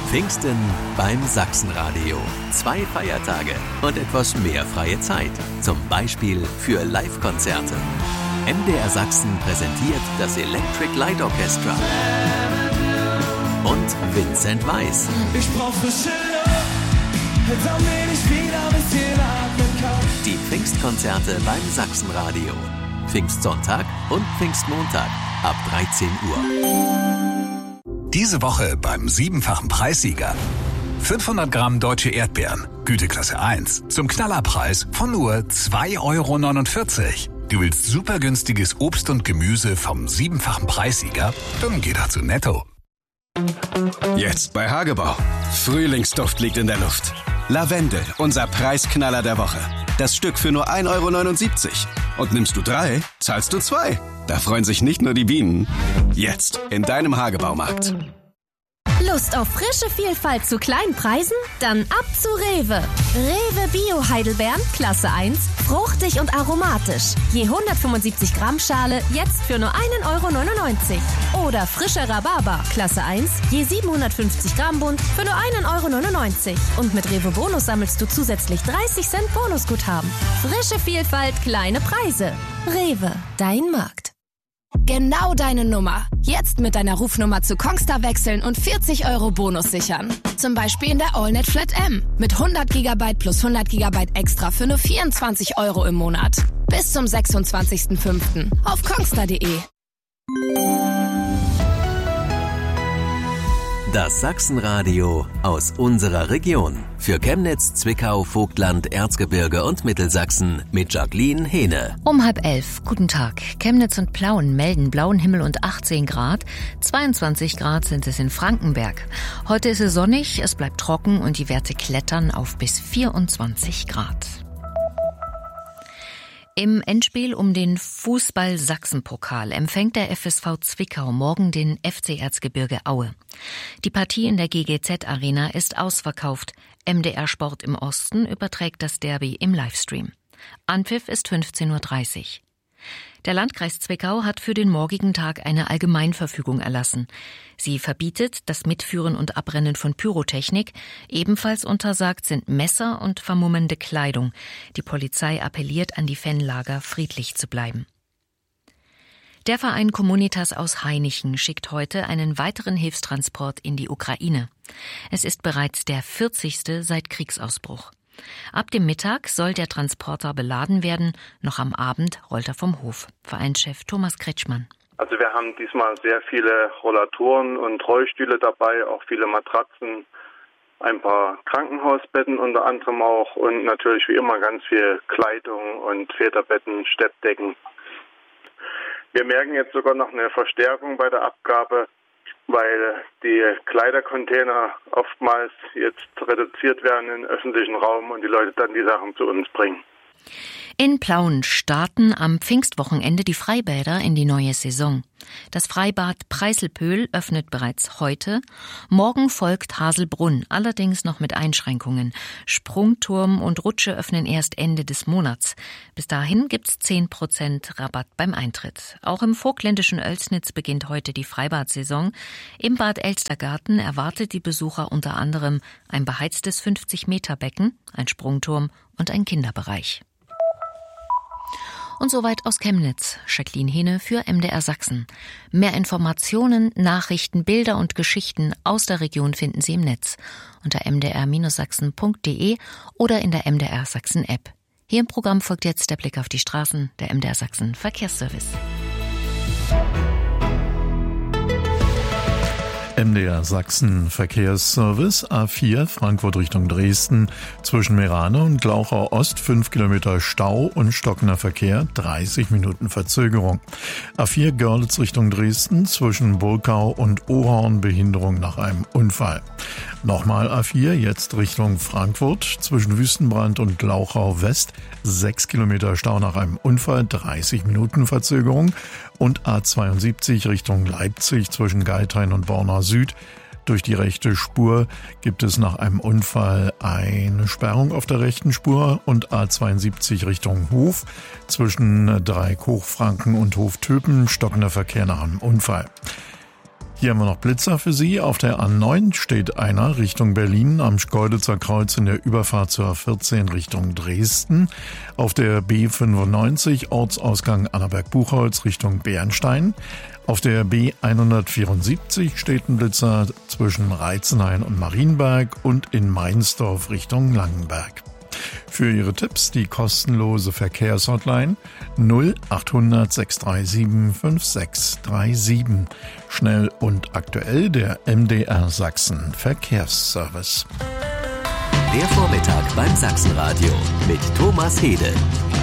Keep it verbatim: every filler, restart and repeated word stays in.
Pfingsten beim Sachsenradio. Zwei Feiertage und etwas mehr freie Zeit. Zum Beispiel für Live-Konzerte. M D R Sachsen präsentiert das Electric Light Orchestra und Vincent Weiss. Ich brauch frische Luft, damit ich wieder ein bisschen atmen kann. Die Pfingstkonzerte beim Sachsenradio. Pfingstsonntag und Pfingstmontag ab dreizehn Uhr. Diese Woche beim siebenfachen Preissieger. fünfhundert Gramm deutsche Erdbeeren, Güteklasse eins, zum Knallerpreis von nur zwei Euro neunundvierzig. Du willst super günstiges Obst und Gemüse vom siebenfachen Preissieger? Dann geh doch zu Netto. Jetzt bei Hagebau. Frühlingsduft liegt in der Luft. Lavendel, unser Preisknaller der Woche. Das Stück für nur ein Euro neunundsiebzig. Und nimmst du drei, zahlst du zwei. Da freuen sich nicht nur die Bienen. Jetzt in deinem Hagebaumarkt. Lust auf frische Vielfalt zu kleinen Preisen? Dann ab zu Rewe. Rewe Bio Heidelbeeren, Klasse eins, fruchtig und aromatisch. Je hundertfünfundsiebzig Gramm Schale, jetzt für nur ein Euro neunundneunzig. Oder frische Rhabarber, Klasse eins, je siebenhundertfünfzig Gramm Bund, für nur ein Euro neunundneunzig. Und mit Rewe Bonus sammelst du zusätzlich dreißig Cent Bonusguthaben. Frische Vielfalt, kleine Preise. Rewe, dein Markt. Genau deine Nummer. Jetzt mit deiner Rufnummer zu Kongstar wechseln und vierzig Euro Bonus sichern. Zum Beispiel in der AllNet Flat M. Mit hundert Gigabyte plus hundert Gigabyte extra für nur vierundzwanzig Euro im Monat. Bis zum sechsundzwanzigsten fünften auf kongstar punkt de. Das Sachsenradio aus unserer Region. Für Chemnitz, Zwickau, Vogtland, Erzgebirge und Mittelsachsen mit Jacqueline Hehne. Um halb elf. Guten Tag. Chemnitz und Plauen melden blauen Himmel und achtzehn Grad. zweiundzwanzig Grad sind es in Frankenberg. Heute ist es sonnig, es bleibt trocken und die Werte klettern auf bis vierundzwanzig Grad. Im Endspiel um den Fußball-Sachsen-Pokal empfängt der F S V Zwickau morgen den F C Erzgebirge Aue. Die Partie in der G G Z-Arena ist ausverkauft. M D R Sport im Osten überträgt das Derby im Livestream. Anpfiff ist fünfzehn Uhr dreißig. Der Landkreis Zwickau hat für den morgigen Tag eine Allgemeinverfügung erlassen. Sie verbietet das Mitführen und Abrennen von Pyrotechnik. Ebenfalls untersagt sind Messer und vermummende Kleidung. Die Polizei appelliert an die Fanlager, friedlich zu bleiben. Der Verein Communitas aus Hainichen schickt heute einen weiteren Hilfstransport in die Ukraine. Es ist bereits der vierzigste seit Kriegsausbruch. Ab dem Mittag soll der Transporter beladen werden. Noch am Abend rollt er vom Hof. Vereinschef Thomas Kretschmann. Also wir haben diesmal sehr viele Rollatoren und Rollstühle dabei, auch viele Matratzen, ein paar Krankenhausbetten unter anderem auch und natürlich wie immer ganz viel Kleidung und Federbetten, Steppdecken. Wir merken jetzt sogar noch eine Verstärkung bei der Abgabe, weil die Kleidercontainer oftmals jetzt reduziert werden im öffentlichen Raum und die Leute dann die Sachen zu uns bringen. In Plauen starten am Pfingstwochenende die Freibäder in die neue Saison. Das Freibad Preiselpöhl öffnet bereits heute. Morgen folgt Haselbrunn, allerdings noch mit Einschränkungen. Sprungturm und Rutsche öffnen erst Ende des Monats. Bis dahin gibt's zehn Prozent Rabatt beim Eintritt. Auch im vogtländischen Oelsnitz beginnt heute die Freibadsaison. Im Bad Elstergarten erwartet die Besucher unter anderem ein beheiztes fünfzig Meter Becken, ein Sprungturm und ein Kinderbereich. Und soweit aus Chemnitz. Jacqueline Hehne für M D R Sachsen. Mehr Informationen, Nachrichten, Bilder und Geschichten aus der Region finden Sie im Netz unter m d r sachsen punkt de oder in der M D R Sachsen App. Hier im Programm folgt jetzt der Blick auf die Straßen, der M D R Sachsen Verkehrsservice. M D R Sachsen Verkehrsservice A vier Frankfurt Richtung Dresden zwischen Meerane und Glauchau Ost fünf Kilometer Stau und stockender Verkehr, dreißig Minuten Verzögerung. A vier Görlitz Richtung Dresden zwischen Burgau und Ohorn Behinderung nach einem Unfall. Nochmal A vier jetzt Richtung Frankfurt zwischen Wüstenbrand und Glauchau West sechs Kilometer Stau nach einem Unfall, dreißig Minuten Verzögerung. Und A zweiundsiebzig Richtung Leipzig zwischen Geithain und Borna Süd. Durch die rechte Spur gibt es nach einem Unfall eine Sperrung auf der rechten Spur und A zweiundsiebzig Richtung Hof zwischen Dreieck Hochfranken und Hof Töpen stockender Verkehr nach einem Unfall. Hier haben wir noch Blitzer für Sie. Auf der A neun steht einer Richtung Berlin am Schkeuditzer Kreuz in der Überfahrt zur A vierzehn Richtung Dresden. Auf der B fünfundneunzig Ortsausgang Annaberg-Buchholz Richtung Bernstein. Auf der B hundertvierundsiebzig steht ein Blitzer zwischen Reitzenhain und Marienberg und in Meinsdorf Richtung Langenberg. Für Ihre Tipps die kostenlose Verkehrshotline null achthundert sechs drei sieben fünf sechs drei sieben. Schnell und aktuell der M D R Sachsen Verkehrsservice. Der Vormittag beim Sachsenradio mit Thomas Hede.